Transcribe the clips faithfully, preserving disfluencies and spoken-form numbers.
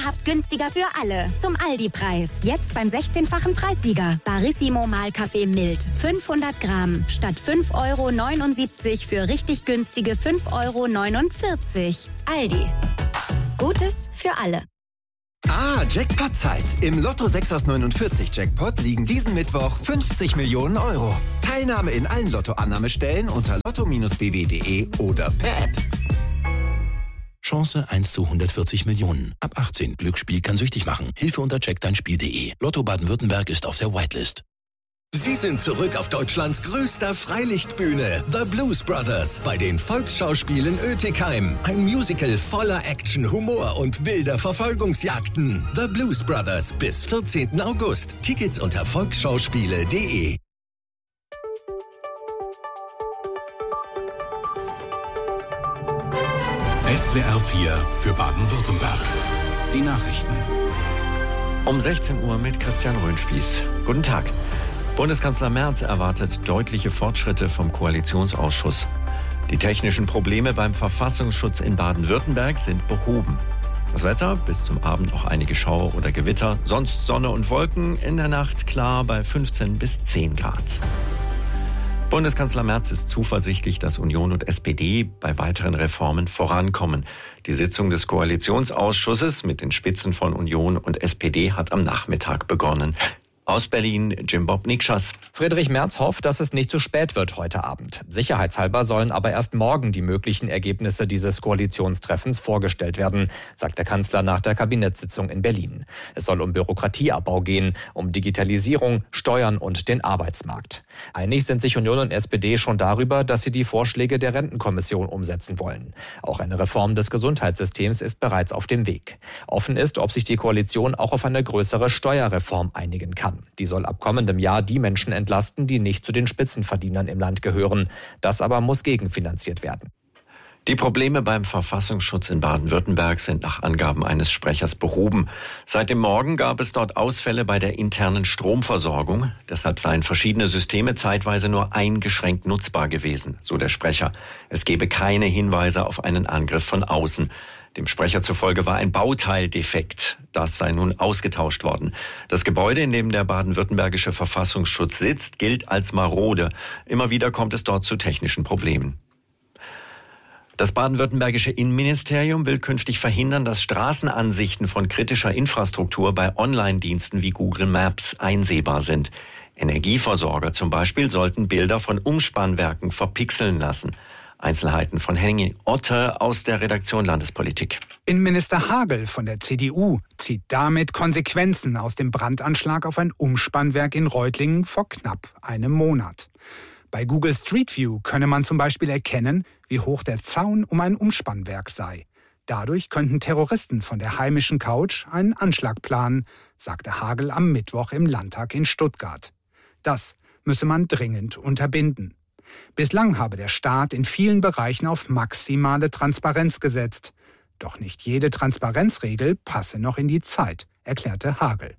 Dauerhaft günstiger für alle. Zum Aldi-Preis. Jetzt beim sechzehnfachen Preissieger. Barissimo Mahlkaffee Mild. fünfhundert Gramm. Statt fünf Euro neunundsiebzig für richtig günstige fünf Euro neunundvierzig. Aldi. Gutes für alle. Ah, Jackpot-Zeit. Im Lotto sechs aus neunundvierzig Jackpot liegen diesen Mittwoch fünfzig Millionen Euro. Teilnahme in allen Lotto-Annahmestellen unter lotto Bindestrich b w punkt de oder per App. Chance eins zu hundertvierzig Millionen. Ab achtzehn. Glücksspiel kann süchtig machen. Hilfe unter check dein spiel punkt de. Lotto Baden-Württemberg ist auf der Whitelist. Sie sind zurück auf Deutschlands größter Freilichtbühne, The Blues Brothers, bei den Volksschauspielen Oetikheim. Ein Musical voller Action, Humor und wilder Verfolgungsjagden. The Blues Brothers bis vierzehnten August. Tickets unter volksschauspiele punkt de. S W R vier für Baden-Württemberg. Die Nachrichten. Um sechzehn Uhr mit Christian Röhnspieß. Guten Tag. Bundeskanzler Merz erwartet deutliche Fortschritte vom Koalitionsausschuss. Die technischen Probleme beim Verfassungsschutz in Baden-Württemberg sind behoben. Das Wetter, bis zum Abend noch einige Schauer oder Gewitter, sonst Sonne und Wolken, in der Nacht klar bei fünfzehn bis zehn Grad. Bundeskanzler Merz ist zuversichtlich, dass Union und S P D bei weiteren Reformen vorankommen. Die Sitzung des Koalitionsausschusses mit den Spitzen von Union und S P D hat am Nachmittag begonnen. Aus Berlin, Jim Bob Nikschas. Friedrich Merz hofft, dass es nicht zu spät wird heute Abend. Sicherheitshalber sollen aber erst morgen die möglichen Ergebnisse dieses Koalitionstreffens vorgestellt werden, sagt der Kanzler nach der Kabinettssitzung in Berlin. Es soll um Bürokratieabbau gehen, um Digitalisierung, Steuern und den Arbeitsmarkt. Einig sind sich Union und S P D schon darüber, dass sie die Vorschläge der Rentenkommission umsetzen wollen. Auch eine Reform des Gesundheitssystems ist bereits auf dem Weg. Offen ist, ob sich die Koalition auch auf eine größere Steuerreform einigen kann. Die soll ab kommendem Jahr die Menschen entlasten, die nicht zu den Spitzenverdienern im Land gehören. Das aber muss gegenfinanziert werden. Die Probleme beim Verfassungsschutz in Baden-Württemberg sind nach Angaben eines Sprechers behoben. Seit dem Morgen gab es dort Ausfälle bei der internen Stromversorgung. Deshalb seien verschiedene Systeme zeitweise nur eingeschränkt nutzbar gewesen, so der Sprecher. Es gebe keine Hinweise auf einen Angriff von außen. Dem Sprecher zufolge war ein Bauteil defekt. Das sei nun ausgetauscht worden. Das Gebäude, in dem der baden-württembergische Verfassungsschutz sitzt, gilt als marode. Immer wieder kommt es dort zu technischen Problemen. Das baden-württembergische Innenministerium will künftig verhindern, dass Straßenansichten von kritischer Infrastruktur bei Online-Diensten wie Google Maps einsehbar sind. Energieversorger zum Beispiel sollten Bilder von Umspannwerken verpixeln lassen. Einzelheiten von Henning Otte aus der Redaktion Landespolitik. Innenminister Hagel von der C D U zieht damit Konsequenzen aus dem Brandanschlag auf ein Umspannwerk in Reutlingen vor knapp einem Monat. Bei Google Street View könne man zum Beispiel erkennen, wie hoch der Zaun um ein Umspannwerk sei. Dadurch könnten Terroristen von der heimischen Couch einen Anschlag planen, sagte Hagel am Mittwoch im Landtag in Stuttgart. Das müsse man dringend unterbinden. Bislang habe der Staat in vielen Bereichen auf maximale Transparenz gesetzt. Doch nicht jede Transparenzregel passe noch in die Zeit, erklärte Hagel.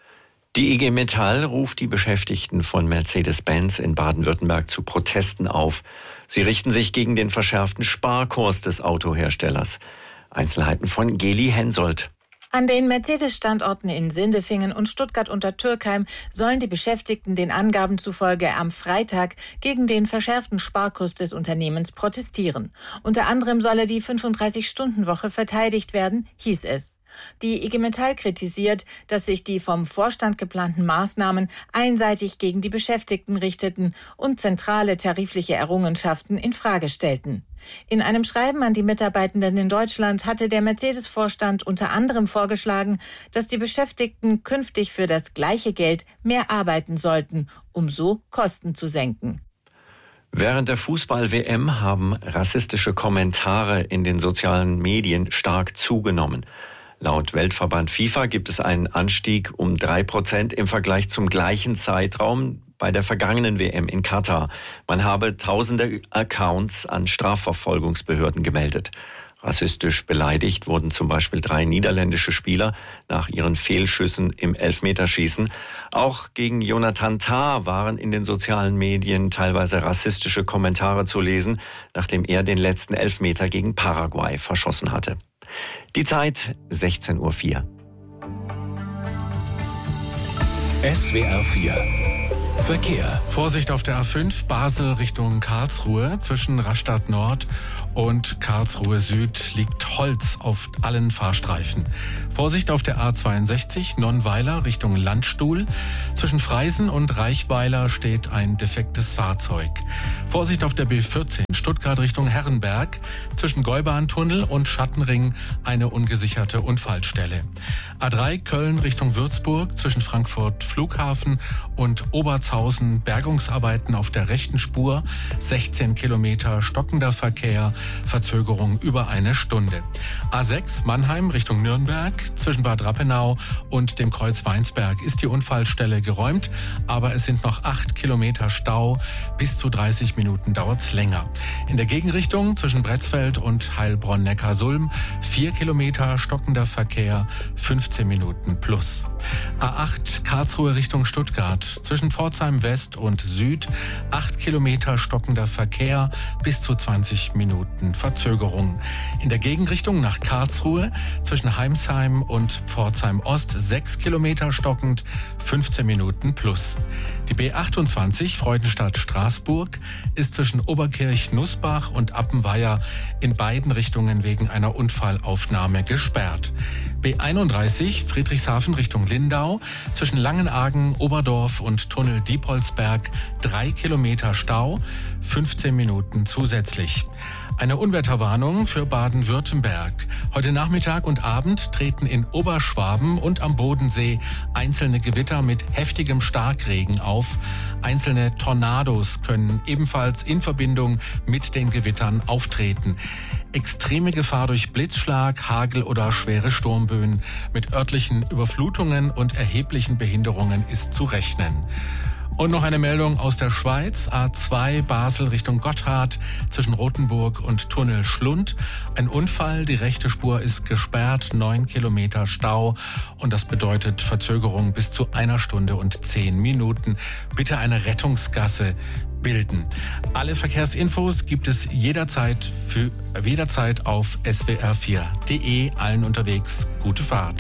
Die I G Metall ruft die Beschäftigten von Mercedes-Benz in Baden-Württemberg zu Protesten auf. Sie richten sich gegen den verschärften Sparkurs des Autoherstellers. Einzelheiten von Geli Hensoldt. An den Mercedes-Standorten in Sindelfingen und Stuttgart-Untertürkheim sollen die Beschäftigten den Angaben zufolge am Freitag gegen den verschärften Sparkurs des Unternehmens protestieren. Unter anderem solle die fünfunddreißig-Stunden-Woche verteidigt werden, hieß es. Die I G Metall kritisiert, dass sich die vom Vorstand geplanten Maßnahmen einseitig gegen die Beschäftigten richteten und zentrale tarifliche Errungenschaften in Frage stellten. In einem Schreiben an die Mitarbeitenden in Deutschland hatte der Mercedes-Vorstand unter anderem vorgeschlagen, dass die Beschäftigten künftig für das gleiche Geld mehr arbeiten sollten, um so Kosten zu senken. Während der Fußball-W M haben rassistische Kommentare in den sozialen Medien stark zugenommen. Laut Weltverband FIFA gibt es einen Anstieg um drei Prozent im Vergleich zum gleichen Zeitraum bei der vergangenen W M in Katar. Man habe tausende Accounts an Strafverfolgungsbehörden gemeldet. Rassistisch beleidigt wurden zum Beispiel drei niederländische Spieler nach ihren Fehlschüssen im Elfmeterschießen. Auch gegen Jonathan Tah waren in den sozialen Medien teilweise rassistische Kommentare zu lesen, nachdem er den letzten Elfmeter gegen Paraguay verschossen hatte. Die Zeit sechzehn Uhr vier. S W R vier Verkehr. Vorsicht auf der A fünf Basel Richtung Karlsruhe. Zwischen Rastatt Nord und Karlsruhe Süd liegt Holz auf allen Fahrstreifen. Vorsicht auf der A zweiundsechzig Nonnweiler Richtung Landstuhl. Zwischen Freisen und Reichweiler steht ein defektes Fahrzeug. Vorsicht auf der B vierzehn Stuttgart Richtung Herrenberg. Zwischen Gäubahntunnel und Schattenring eine ungesicherte Unfallstelle. A drei Köln Richtung Würzburg. Zwischen Frankfurt Flughafen und Obertshausen Bergungsarbeiten auf der rechten Spur. sechzehn Kilometer stockender Verkehr. Verzögerung über eine Stunde. A sechs Mannheim Richtung Nürnberg. Zwischen Bad Rappenau und dem Kreuz Weinsberg ist die Unfallstelle geräumt, aber es sind noch acht Kilometer Stau. Bis zu dreißig Minuten dauert's länger. In der Gegenrichtung zwischen Bretzfeld und Heilbronn-Neckarsulm vier Kilometer stockender Verkehr, fünfzehn Minuten plus. A acht Karlsruhe Richtung Stuttgart. Zwischen Pforzheim West und Süd acht Kilometer stockender Verkehr, bis zu zwanzig Minuten Verzögerung. In der Gegenrichtung nach Karlsruhe zwischen Heimsheim und Pforzheim Ost sechs Kilometer stockend, fünfzehn Minuten plus. Die B achtundzwanzig Freudenstadt-Straßburg ist zwischen Oberkirch-Nussbach und Appenweier in beiden Richtungen wegen einer Unfallaufnahme gesperrt. B einunddreißig Friedrichshafen Richtung Lindau zwischen Langenargen, Oberdorf und Tunnel Diepholzberg drei Kilometer Stau, fünfzehn Minuten zusätzlich. Eine Unwetterwarnung für Baden-Württemberg. Heute Nachmittag und Abend treten in Oberschwaben und am Bodensee einzelne Gewitter mit heftigem Starkregen auf. Einzelne Tornados können ebenfalls in Verbindung mit den Gewittern auftreten. Extreme Gefahr durch Blitzschlag, Hagel oder schwere Sturmböen mit örtlichen Überflutungen und erheblichen Behinderungen ist zu rechnen. Und noch eine Meldung aus der Schweiz. A zwei Basel Richtung Gotthard zwischen Rothenburg und Tunnel Schlund. Ein Unfall, die rechte Spur ist gesperrt, neun Kilometer Stau. Und das bedeutet Verzögerung bis zu einer Stunde und zehn Minuten. Bitte eine Rettungsgasse bilden. Alle Verkehrsinfos gibt es jederzeit, für, jederzeit auf S W R vier punkt de. Allen unterwegs gute Fahrt.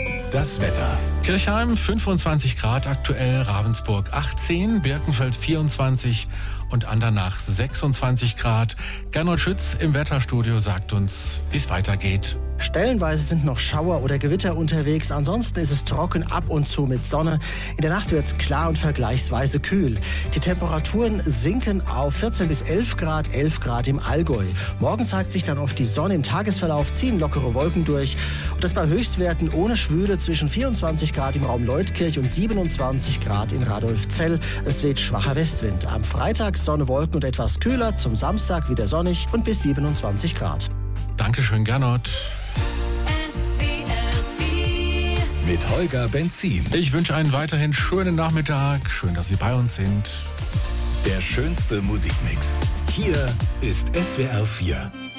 Das Wetter. Kirchheim fünfundzwanzig Grad aktuell, Ravensburg achtzehn, Birkenfeld vierundzwanzig und Andernach sechsundzwanzig Grad. Gernot Schütz im Wetterstudio sagt uns, wie es weitergeht. Stellenweise sind noch Schauer oder Gewitter unterwegs. Ansonsten ist es trocken, ab und zu mit Sonne. In der Nacht wird es klar und vergleichsweise kühl. Die Temperaturen sinken auf vierzehn bis elf Grad, elf Grad im Allgäu. Morgen zeigt sich dann oft die Sonne. Im Tagesverlauf ziehen lockere Wolken durch. Und das bei Höchstwerten ohne Schwüle zwischen vierundzwanzig Grad im Raum Leutkirch und siebenundzwanzig Grad in Radolfzell. Es weht schwacher Westwind. Am Freitag Sonne, Wolken und etwas kühler. Zum Samstag wieder sonnig und bis siebenundzwanzig Grad. Dankeschön, Gernot. Mit Holger Benzin. Ich wünsche einen weiterhin schönen Nachmittag. Schön, dass Sie bei uns sind. Der schönste Musikmix. Hier ist S W R vier.